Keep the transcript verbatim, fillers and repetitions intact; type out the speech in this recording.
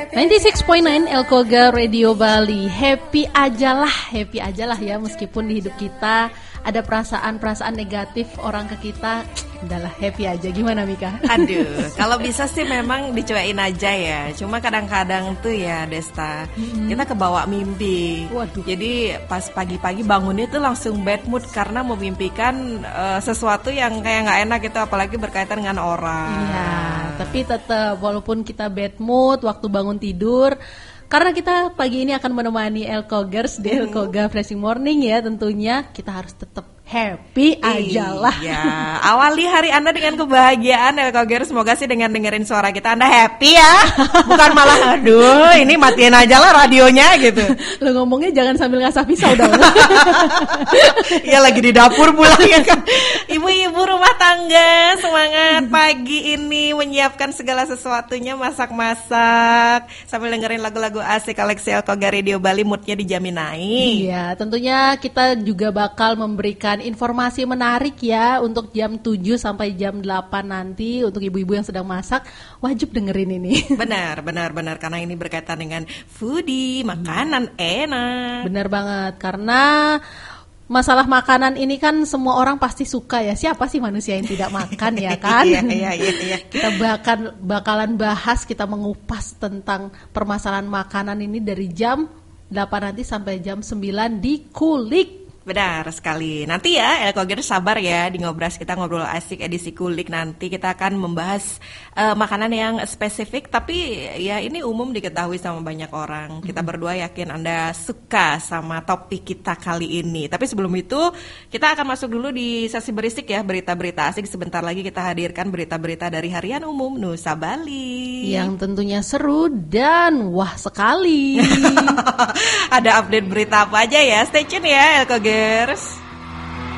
sembilan puluh enam koma sembilan Elkoga Radio Bali. Happy ajalah, happy ajalah ya, meskipun di hidup kita ada perasaan-perasaan negatif orang ke kita, udahlah happy aja. Gimana Mika? Aduh, kalau bisa sih memang dicuekin aja ya. Cuma kadang-kadang tuh ya Desta, mm-hmm. kita kebawa mimpi. Waduh. Jadi pas pagi-pagi bangunnya tuh langsung bad mood karena memimpikan uh, sesuatu yang kayak nggak enak gitu, apalagi berkaitan dengan orang. Iya, tapi tetap walaupun kita bad mood waktu bangun tidur, karena kita pagi ini akan menemani Elkogers di Elkoga Freshing Morning ya, tentunya kita harus tetap happy aja lah. Iya, awali hari Anda dengan kebahagiaan Elkogers. Semoga sih dengan dengerin suara kita Anda happy ya. Bukan malah aduh ini matiin aja lah radionya gitu. Lo ngomongnya jangan sambil ngasah pisau dong. Iya lagi di dapur pula ya kan. Ibu-ibu rumah tangga semangat pagi ini menyiapkan segala sesuatunya, masak-masak sambil dengerin lagu-lagu asik Alexi Elkoga Radio Bali, moodnya dijamin naik. Iya, tentunya kita juga bakal memberikan informasi menarik ya untuk jam tujuh sampai jam delapan nanti. Untuk ibu-ibu yang sedang masak wajib dengerin ini. Benar, benar, benar, karena ini berkaitan dengan foodie, makanan enak. Benar banget, karena masalah makanan ini kan semua orang pasti suka ya. Siapa sih manusia yang tidak makan ya kan? Iya, iya, iya, iya. Kita bahkan bakalan bahas, kita mengupas tentang permasalahan makanan ini dari jam delapan nanti sampai jam sembilan di Kulik. Benar sekali. Nanti ya Elkogers sabar ya di Ngobras, kita ngobrol asik edisi Kulik. Nanti kita akan membahas uh, makanan yang spesifik, tapi ya ini umum diketahui sama banyak orang. Kita berdua yakin Anda suka sama topik kita kali ini. Tapi sebelum itu kita akan masuk dulu di sesi berisik ya, berita-berita asik. Sebentar lagi kita hadirkan berita-berita dari Harian Umum Nusa Bali yang tentunya seru dan wah sekali. Ada update berita apa aja ya? Stay tune ya Elkogers.